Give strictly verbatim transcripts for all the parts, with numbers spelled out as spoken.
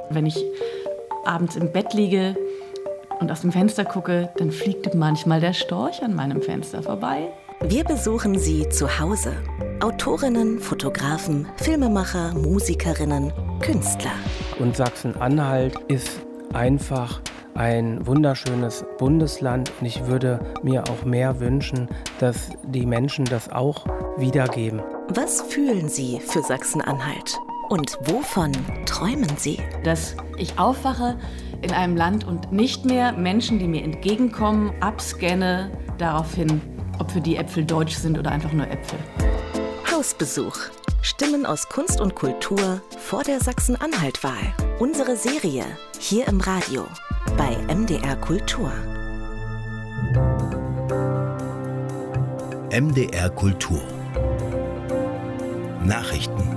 Wenn ich abends im Bett liege und aus dem Fenster gucke, dann fliegt manchmal der Storch an meinem Fenster vorbei. Wir besuchen Sie zu Hause. Autorinnen, Fotografen, Filmemacher, Musikerinnen, Künstler. Und Sachsen-Anhalt ist einfach ein wunderschönes Bundesland. Und ich würde mir auch mehr wünschen, dass die Menschen das auch wiedergeben. Was fühlen Sie für Sachsen-Anhalt? Und wovon träumen Sie? Dass ich aufwache in einem Land und nicht mehr Menschen, die mir entgegenkommen, abscanne daraufhin, ob für die Äpfel deutsch sind oder einfach nur Äpfel. Hausbesuch. Stimmen aus Kunst und Kultur vor der Sachsen-Anhalt-Wahl. Unsere Serie hier im Radio bei M D R Kultur. M D R Kultur. Nachrichten.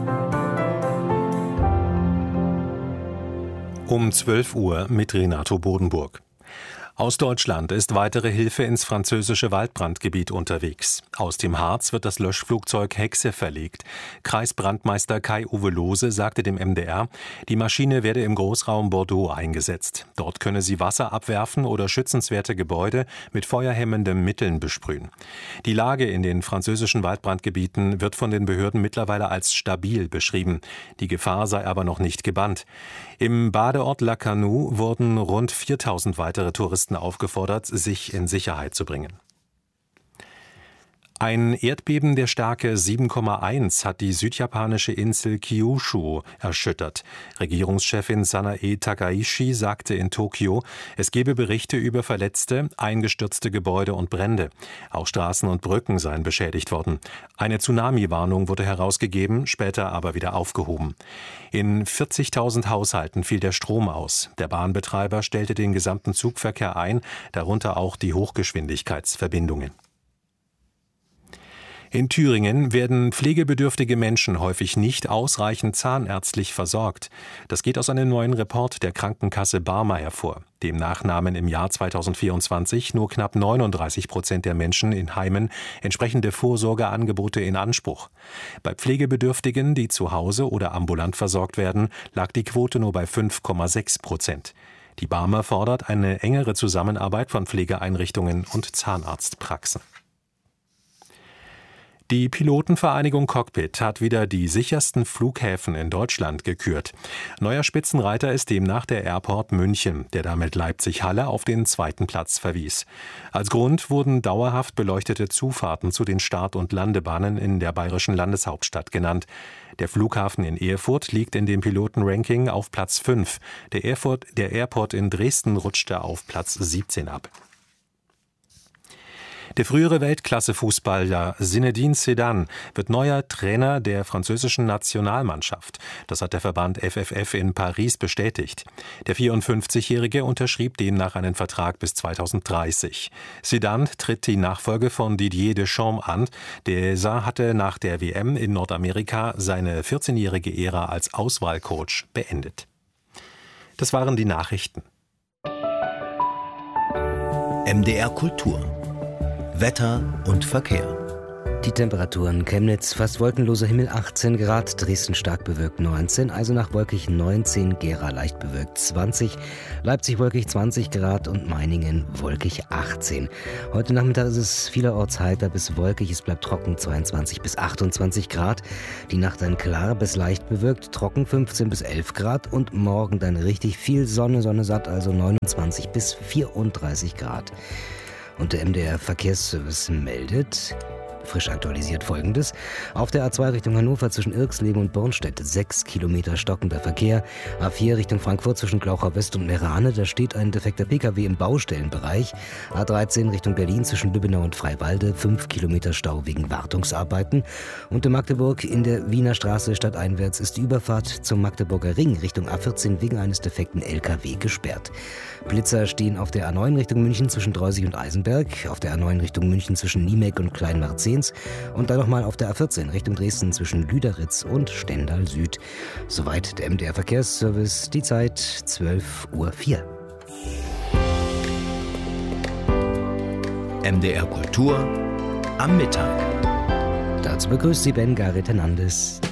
Um zwölf Uhr mit Renato Bodenburg. Aus Deutschland ist weitere Hilfe ins französische Waldbrandgebiet unterwegs. Aus dem Harz wird das Löschflugzeug Hexe verlegt. Kreisbrandmeister Kai-Uwe Lohse sagte dem M D R, die Maschine werde im Großraum Bordeaux eingesetzt. Dort könne sie Wasser abwerfen oder schützenswerte Gebäude mit feuerhemmenden Mitteln besprühen. Die Lage in den französischen Waldbrandgebieten wird von den Behörden mittlerweile als stabil beschrieben. Die Gefahr sei aber noch nicht gebannt. Im Badeort La Canou wurden rund viertausend weitere Touristen aufgefordert, sich in Sicherheit zu bringen. Ein Erdbeben der Stärke sieben Komma eins hat die südjapanische Insel Kyushu erschüttert. Regierungschefin Sanae Takaishi sagte in Tokio, es gebe Berichte über Verletzte, eingestürzte Gebäude und Brände. Auch Straßen und Brücken seien beschädigt worden. Eine Tsunami-Warnung wurde herausgegeben, später aber wieder aufgehoben. In vierzigtausend Haushalten fiel der Strom aus. Der Bahnbetreiber stellte den gesamten Zugverkehr ein, darunter auch die Hochgeschwindigkeitsverbindungen. In Thüringen werden pflegebedürftige Menschen häufig nicht ausreichend zahnärztlich versorgt. Das geht aus einem neuen Report der Krankenkasse Barmer hervor. Demnach nahmen im Jahr zweitausendvierundzwanzig nur knapp neununddreißig Prozent der Menschen in Heimen entsprechende Vorsorgeangebote in Anspruch. Bei Pflegebedürftigen, die zu Hause oder ambulant versorgt werden, lag die Quote nur bei fünf Komma sechs Prozent. Die Barmer fordert eine engere Zusammenarbeit von Pflegeeinrichtungen und Zahnarztpraxen. Die Pilotenvereinigung Cockpit hat wieder die sichersten Flughäfen in Deutschland gekürt. Neuer Spitzenreiter ist demnach der Airport München, der damit Leipzig-Halle auf den zweiten Platz verwies. Als Grund wurden dauerhaft beleuchtete Zufahrten zu den Start- und Landebahnen in der bayerischen Landeshauptstadt genannt. Der Flughafen in Erfurt liegt in dem Pilotenranking auf Platz fünf. Der Erfurt, der Airport in Dresden rutschte auf Platz siebzehn ab. Der frühere Weltklasse-Fußballer Zinedine Zidane wird neuer Trainer der französischen Nationalmannschaft. Das hat der Verband F F F in Paris bestätigt. Der vierundfünfzigjährige unterschrieb demnach einen Vertrag bis zweitausenddreißig. Zidane tritt die Nachfolge von Didier Deschamps an. Dieser hatte nach der W M in Nordamerika seine vierzehnjährige Ära als Auswahlcoach beendet. Das waren die Nachrichten. M D R Kultur. Wetter und Verkehr. Die Temperaturen: Chemnitz fast wolkenloser Himmel achtzehn Grad, Dresden stark bewölkt neunzehn, Eisenach wolkig neunzehn, Gera leicht bewölkt zwanzig, Leipzig wolkig zwanzig Grad und Meiningen wolkig achtzehn. Heute Nachmittag ist es vielerorts heiter bis wolkig, es bleibt trocken zweiundzwanzig bis achtundzwanzig Grad. Die Nacht dann klar bis leicht bewölkt, trocken fünfzehn bis elf Grad und morgen dann richtig viel Sonne, Sonne satt, also neunundzwanzig bis vierunddreißig Grad. Und der M D R Verkehrsservice meldet, frisch aktualisiert, Folgendes: Auf der A zwei Richtung Hannover zwischen Irxleben und Bornstedt sechs Kilometer stockender Verkehr. A vier Richtung Frankfurt zwischen Glauchau West und Meerane, da steht ein defekter Pkw im Baustellenbereich. A dreizehn Richtung Berlin zwischen Lübbenau und Freiwalde fünf Kilometer Stau wegen Wartungsarbeiten. Und in Magdeburg in der Wiener Straße stadteinwärts ist die Überfahrt zum Magdeburger Ring Richtung A vierzehn wegen eines defekten L K W gesperrt. Blitzer stehen auf der A neun Richtung München zwischen Dreusig und Eisenberg, auf der A neun Richtung München zwischen Niemek und Kleinmarzens und dann nochmal auf der A vierzehn Richtung Dresden zwischen Lüderitz und Stendal Süd. Soweit der M D R Verkehrsservice, die Zeit zwölf Uhr vier. M D R Kultur am Mittag. Dazu begrüßt Sie Ben Gareth Hernandez.